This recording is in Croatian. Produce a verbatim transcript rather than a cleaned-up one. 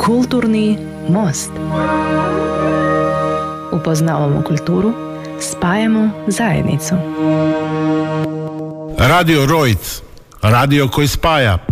Kulturni most. Upoznavamo kulturu, spajamo zajednicu. Radio Rojc, radio koji spaja.